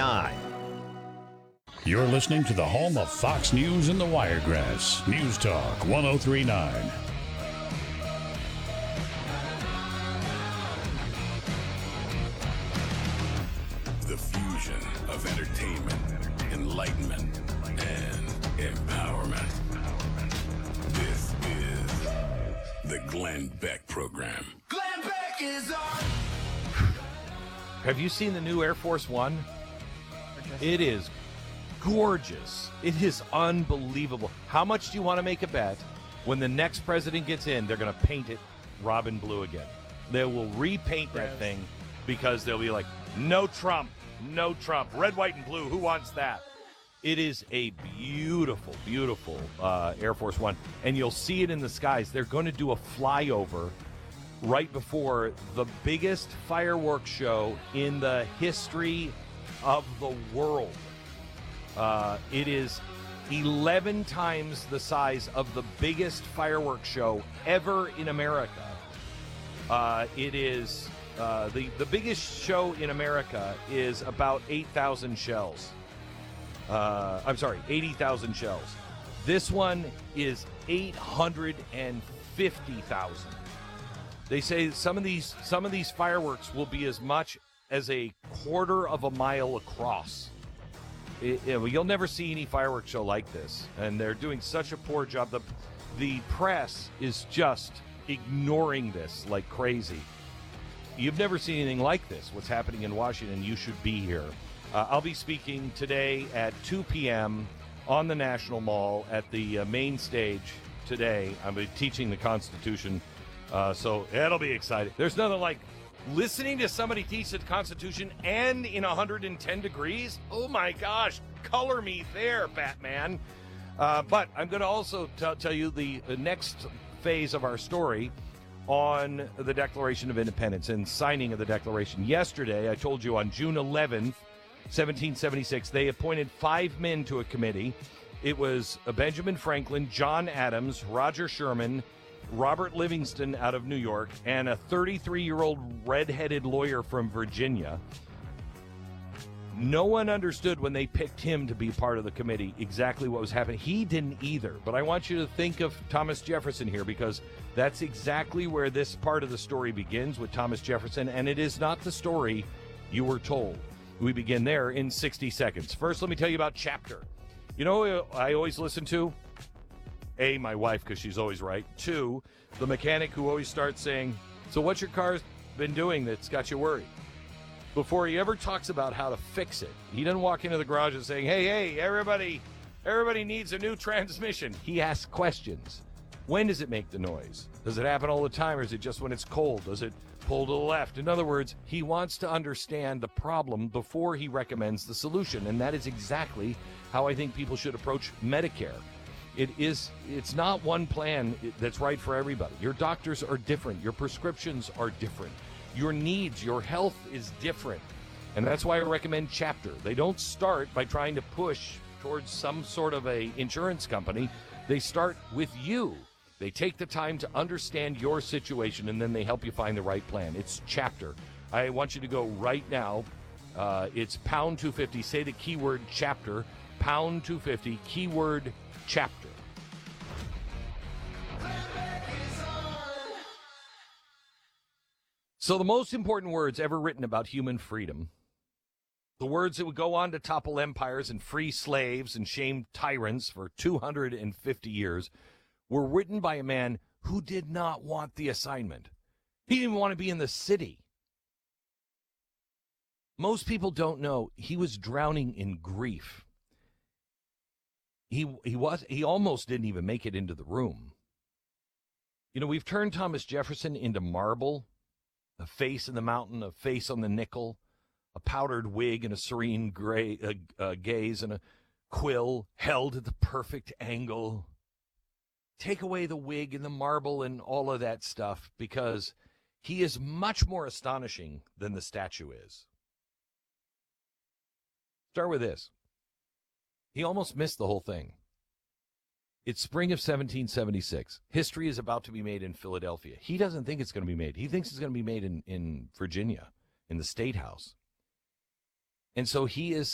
1039. You're listening to the home of Fox News and the Wiregrass. News Talk 1039. The fusion of entertainment, enlightenment, and empowerment. This is the Glenn Beck Program. Glenn Beck is on. Have you seen the new Air Force One? It is gorgeous. It is unbelievable. How much do you want to make a bet when the next president gets in, they're going to paint it robin blue again? They will repaint that thing because they'll be like, no Trump, no Trump. Red, white, and blue. Who wants that? It is a beautiful, beautiful Air Force One. And you'll see it in the skies. They're going to do a flyover right before the biggest fireworks show in the history of the world. It is 11 times the size of the biggest fireworks show ever in America. It is the biggest show in America is about 8,000 shells. 80,000 shells. This one is 850,000. They say some of these fireworks will be as much as a quarter of a mile across. You'll never see any fireworks show like this, and they're doing such a poor job. The press is just ignoring this like crazy. You've never seen anything like this. What's happening in Washington? You should be here. I'll be speaking today at 2 p.m. on the National Mall at the main stage today. I'll be teaching the Constitution, so it'll be exciting. There's nothing like listening to somebody teach the Constitution and in 110 degrees. Oh my gosh, color me there, Batman. But I'm going to also tell you the next phase of our story on the Declaration of Independence and signing of the Declaration. Yesterday, I told you on June 11th, 1776, they appointed 5 men to a committee. It was Benjamin Franklin, John Adams, Roger Sherman, Robert Livingston out of New York, and a 33-year-old red-headed lawyer from Virginia. No one understood when they picked him to be part of the committee exactly what was happening. He didn't either. But I want you to think of Thomas Jefferson here, because that's exactly where this part of the story begins, with Thomas Jefferson, and it is not the story you were told. We begin there in 60 seconds. First, let me tell you about Chapter. You know, I always listen to A, my wife, because she's always right. 2, the mechanic who always starts saying, so what's your car been doing that's got you worried? Before he ever talks about how to fix it. He doesn't walk into the garage and saying, hey, everybody needs a new transmission. He asks questions. When does it make the noise? Does it happen all the time, or is it just when it's cold? Does it pull to the left? In other words, he wants to understand the problem before he recommends the solution, and that is exactly how I think people should approach Medicare. It's not one plan that's right for everybody. Your doctors are different. Your prescriptions are different. Your needs, your health is different. And that's why I recommend Chapter. They don't start by trying to push towards some sort of a insurance company. They start with you. They take the time to understand your situation, and then they help you find the right plan. It's Chapter. I want you to go right now. It's pound 250. Say the keyword Chapter. Pound 250. Keyword Chapter. So the most important words ever written about human freedom, the words that would go on to topple empires and free slaves and shame tyrants for 250 years, were written by a man who did not want the assignment. He didn't want to be in the city. Most people don't know he was drowning in grief. He almost didn't even make it into the room. You know, we've turned Thomas Jefferson into marble, a face in the mountain, a face on the nickel, a powdered wig and a serene gray gaze, and a quill held at the perfect angle. Take away the wig and the marble and all of that stuff, because he is much more astonishing than the statue is. Start with this. He almost missed the whole thing. It's spring of 1776. History is about to be made in Philadelphia. He doesn't think it's going to be made. He thinks it's going to be made in Virginia, in the State House. And so he is